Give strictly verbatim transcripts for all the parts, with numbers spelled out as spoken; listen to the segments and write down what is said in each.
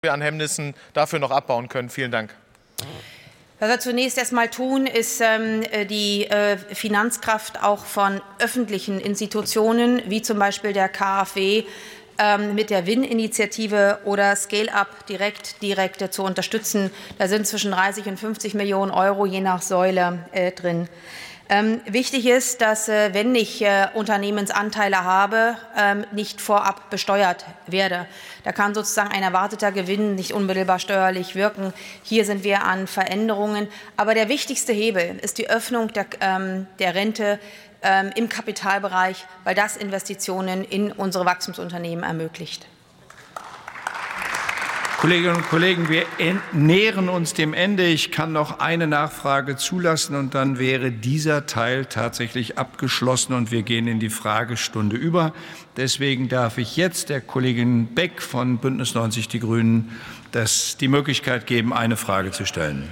wir an Hemmnissen dafür noch abbauen können. Vielen Dank. Was wir zunächst erstmal tun, ist ähm, die äh, Finanzkraft auch von öffentlichen Institutionen, wie zum Beispiel der K f W, ähm, mit der W I N-Initiative oder Scale-up direkt, direkte zu unterstützen. Da sind zwischen dreißig und fünfzig Millionen Euro je nach Säule äh, drin. Ähm, wichtig ist, dass, äh, wenn ich äh, Unternehmensanteile habe, ähm, nicht vorab besteuert werde. Da kann sozusagen ein erwarteter Gewinn nicht unmittelbar steuerlich wirken. Hier sind wir an Veränderungen. Aber der wichtigste Hebel ist die Öffnung der, ähm, der Rente ähm, im Kapitalbereich, weil das Investitionen in unsere Wachstumsunternehmen ermöglicht. Kolleginnen und Kollegen, wir nähern uns dem Ende. Ich kann noch eine Nachfrage zulassen, und dann wäre dieser Teil tatsächlich abgeschlossen und wir gehen in die Fragestunde über. Deswegen darf ich jetzt der Kollegin Beck von Bündnis neunzig Die Grünen das, die Möglichkeit geben, eine Frage zu stellen.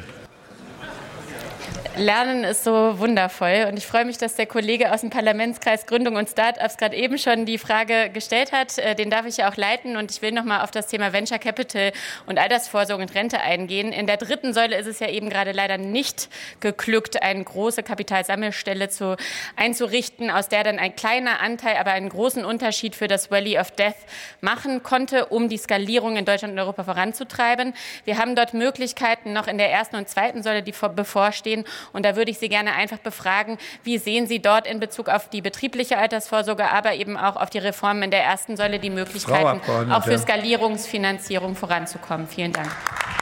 Lernen ist so wundervoll, und ich freue mich, dass der Kollege aus dem Parlamentskreis Gründung und Start-ups gerade eben schon die Frage gestellt hat. Den darf ich ja auch leiten, und ich will noch mal auf das Thema Venture Capital und Altersvorsorge und Rente eingehen. In der dritten Säule ist es ja eben gerade leider nicht geglückt, eine große Kapitalsammelstelle zu, einzurichten, aus der dann ein kleiner Anteil, aber einen großen Unterschied für das Valley of Death machen konnte, um die Skalierung in Deutschland und Europa voranzutreiben. Wir haben dort Möglichkeiten noch in der ersten und zweiten Säule, die bevorstehen. Und da würde ich Sie gerne einfach befragen, wie sehen Sie dort in Bezug auf die betriebliche Altersvorsorge, aber eben auch auf die Reformen in der ersten Säule die Möglichkeiten, auch für Skalierungsfinanzierung voranzukommen? Vielen Dank.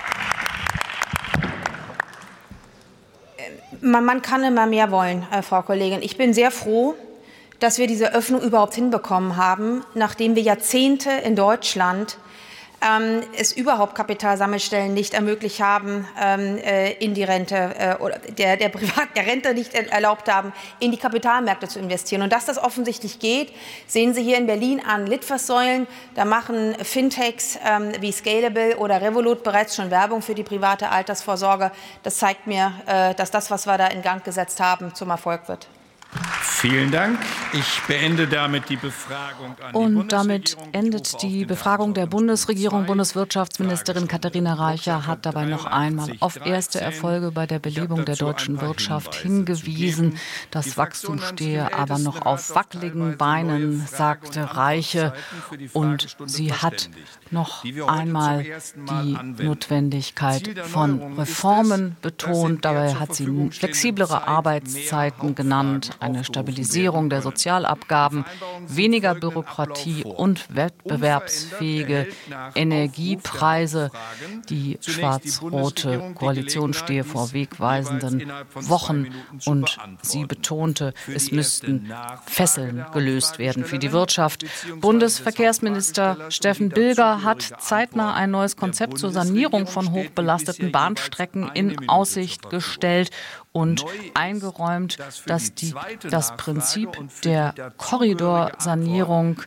Man, man kann immer mehr wollen, äh, Frau Kollegin. Ich bin sehr froh, dass wir diese Öffnung überhaupt hinbekommen haben, nachdem wir Jahrzehnte in Deutschland Ähm, es überhaupt Kapitalsammelstellen nicht ermöglicht haben, ähm, äh, in die Rente äh, oder der, der Privat der Rente nicht erlaubt haben, in die Kapitalmärkte zu investieren. Und dass das offensichtlich geht, sehen Sie hier in Berlin an Litfaßsäulen. Da machen Fintechs ähm, wie Scalable oder Revolut bereits schon Werbung für die private Altersvorsorge. Das zeigt mir, äh, dass das, was wir da in Gang gesetzt haben, zum Erfolg wird. Vielen Dank. Ich beende damit die Befragung an die Und damit endet die Befragung der Bundesregierung. Bundeswirtschaftsministerin Katharina Reiche hat dabei noch einmal auf erste Erfolge bei der Belebung der deutschen Wirtschaft hingewiesen. Das Wachstum stehe aber noch auf wackeligen Beinen, sagte Reiche. Und sie hat noch einmal die Notwendigkeit von Reformen betont. Dabei hat sie flexiblere Arbeitszeiten genannt, eine Stabilisierung der Sozialabgaben, weniger Bürokratie und wettbewerbsfähige Energiepreise. Die schwarz-rote Koalition stehe vor wegweisenden Wochen, und sie betonte, es müssten Fesseln gelöst werden für die Wirtschaft. Bundesverkehrsminister Steffen Bilger hat zeitnah ein neues Konzept zur Sanierung von hochbelasteten Bahnstrecken in Aussicht gestellt und eingeräumt, dass die, das Prinzip der Korridorsanierung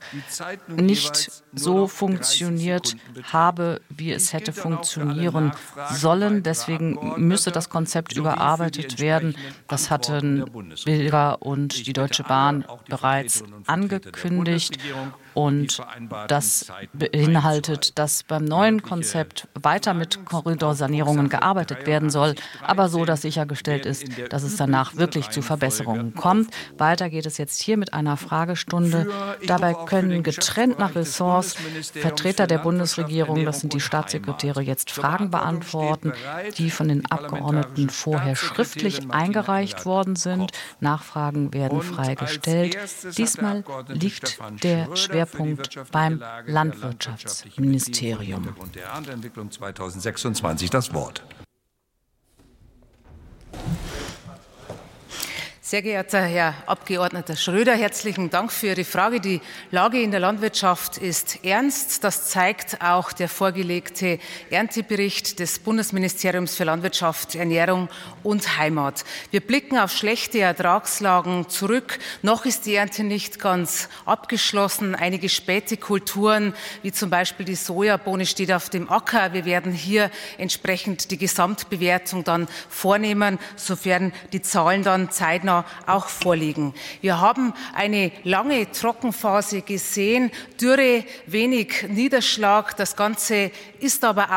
nicht so funktioniert habe, wie es hätte funktionieren sollen. Deswegen müsse das Konzept überarbeitet werden. Das hatten Bilger und die Deutsche Bahn bereits angekündigt. Und das beinhaltet, dass beim neuen Konzept weiter mit Korridorsanierungen gearbeitet werden soll, aber so, dass sichergestellt ist, dass es danach wirklich zu Verbesserungen kommt. Weiter geht es jetzt hier mit einer Fragestunde. Dabei können getrennt nach Ressorts Vertreter der Bundesregierung, das sind die Staatssekretäre, jetzt Fragen beantworten, die von den Abgeordneten vorher schriftlich eingereicht worden sind. Nachfragen werden freigestellt. Diesmal liegt der Schwerpunkt beim Landwirtschaftsministerium. Entwicklung zweitausendsechsundzwanzig das Wort. Sehr geehrter Herr Abgeordneter Schröder, herzlichen Dank für Ihre Frage. Die Lage in der Landwirtschaft ist ernst. Das zeigt auch der vorgelegte Erntebericht des Bundesministeriums für Landwirtschaft, Ernährung und Heimat. Wir blicken auf schlechte Ertragslagen zurück. Noch ist die Ernte nicht ganz abgeschlossen. Einige späte Kulturen, wie zum Beispiel die Sojabohne, steht auf dem Acker. Wir werden hier entsprechend die Gesamtbewertung dann vornehmen, sofern die Zahlen dann zeitnah auch vorliegen. Wir haben eine lange Trockenphase gesehen, Dürre, wenig Niederschlag. Das Ganze ist aber auch